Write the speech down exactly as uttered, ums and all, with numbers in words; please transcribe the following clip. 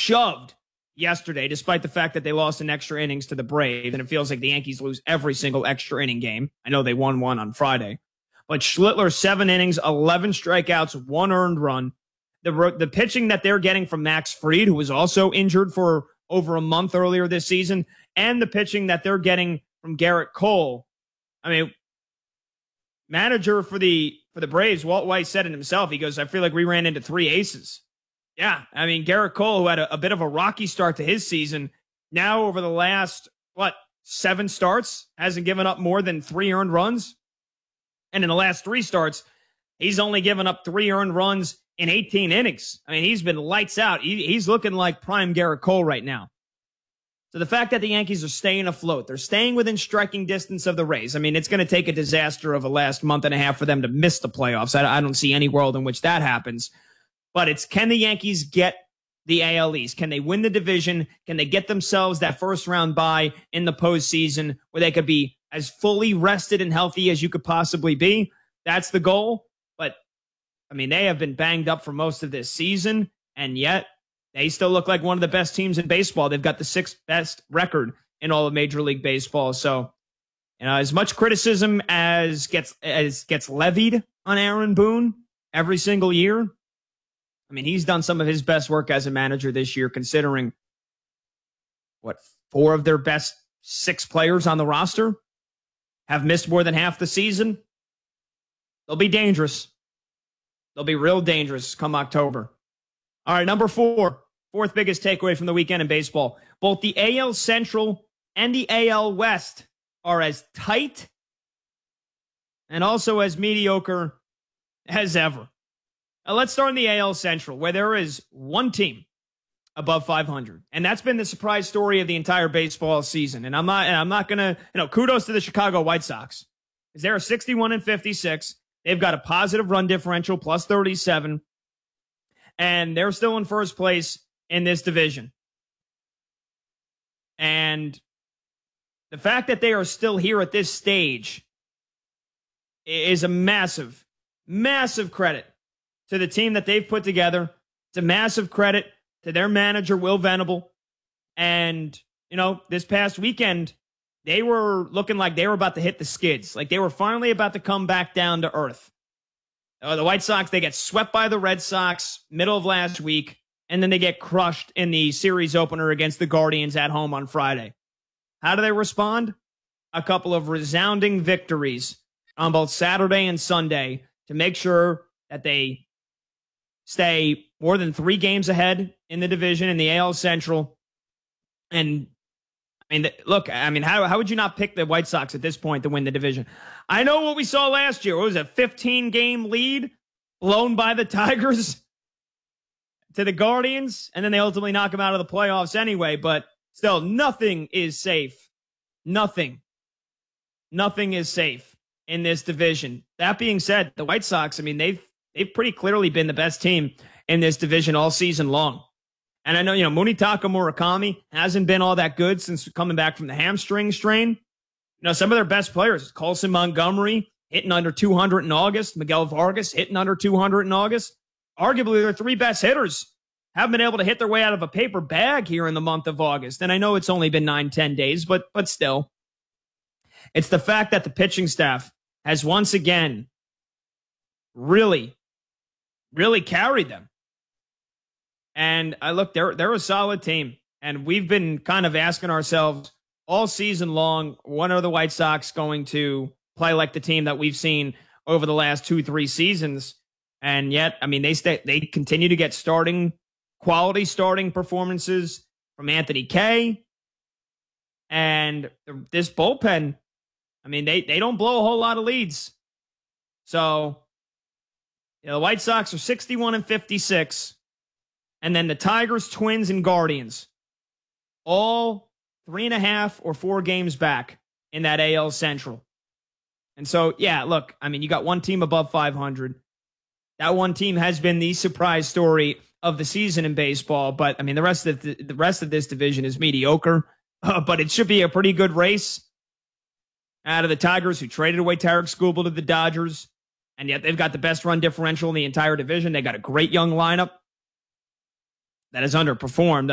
shoved yesterday, despite the fact that they lost in extra innings to the Braves, and it feels like the Yankees lose every single extra inning game. I know they won one on Friday. But Schlittler, seven innings, eleven strikeouts, one earned run. The, the pitching that they're getting from Max Fried, who was also injured for over a month earlier this season, and the pitching that they're getting from Garrett Cole. I mean, manager for the for the Braves, Walt Weiss said it himself. He goes, I feel like we ran into three aces. Yeah, I mean, Garrett Cole, who had a, a bit of a rocky start to his season, now over the last, what, seven starts, hasn't given up more than three earned runs. And in the last three starts, he's only given up three earned runs in eighteen innings. I mean, he's been lights out. He, he's looking like prime Garrett Cole right now. So the fact that the Yankees are staying afloat, they're staying within striking distance of the Rays. I mean, it's going to take a disaster of a last month and a half for them to miss the playoffs. I, I don't see any world in which that happens. But it's, can the Yankees get the A L East? Can they win the division? Can they get themselves that first round bye in the postseason where they could be as fully rested and healthy as you could possibly be? That's the goal. But, I mean, they have been banged up for most of this season, and yet they still look like one of the best teams in baseball. They've got the sixth best record in all of Major League Baseball. So, you know, as much criticism as gets as gets levied on Aaron Boone every single year, I mean, he's done some of his best work as a manager this year, considering what, four of their best six players on the roster have missed more than half the season. They'll be dangerous. They'll be real dangerous come October. All right, number four. Fourth biggest takeaway from the weekend in baseball. Both the A L Central and the A L West are as tight and also as mediocre as ever. Now, let's start in the A L Central, where there is one team above five hundred. And that's been the surprise story of the entire baseball season. And I'm not, and I'm not going to, you know, kudos to the Chicago White Sox. Because they're sixty-one and fifty-six. They've got a positive run differential, plus thirty-seven. And they're still in first place in this division. And the fact that they are still here at this stage is a massive, massive credit to the team that they've put together. It's a massive credit to their manager, Will Venable. And, you know, this past weekend, they were looking like they were about to hit the skids. Like they were finally about to come back down to earth. Uh, the White Sox, they get swept by the Red Sox middle of last week, and then they get crushed in the series opener against the Guardians at home on Friday. How do they respond? A couple of resounding victories on both Saturday and Sunday to make sure that they stay more than three games ahead in the division in the A L Central. And I mean, look, I mean, how how would you not pick the White Sox at this point to win the division? I know what we saw last year. What was it, a fifteen-game lead blown by the Tigers to the Guardians, and then they ultimately knock them out of the playoffs anyway. But still, nothing is safe. Nothing. Nothing is safe in this division. That being said, the White Sox, I mean, they've they've pretty clearly been the best team in this division all season long. And I know, you know, Munetaka Murakami hasn't been all that good since coming back from the hamstring strain. You know, some of their best players, Colson Montgomery, hitting under two hundred in August. Miguel Vargas, hitting under two hundred in August. Arguably, their three best hitters haven't been able to hit their way out of a paper bag here in the month of August. And I know it's only been nine, ten days, but but still. It's the fact that the pitching staff has once again really, really carried them. And I look, they're, they're a solid team. And we've been kind of asking ourselves all season long, when are the White Sox going to play like the team that we've seen over the last two, three seasons? And yet, I mean, they stay, they continue to get starting, quality starting performances from Anthony Kay. And this bullpen, I mean, they, they don't blow a whole lot of leads. So, you know, the White Sox are sixty-one and fifty-six. And then the Tigers, Twins, and Guardians, all three and a half or four games back in that A L Central. And so, yeah, look, I mean, you got one team above five hundred. That one team has been the surprise story of the season in baseball. But, I mean, the rest of the, the rest of this division is mediocre. Uh, but it should be a pretty good race out of the Tigers, who traded away Tarek Skubal to the Dodgers. And yet they've got the best run differential in the entire division. They got a great young lineup that has underperformed.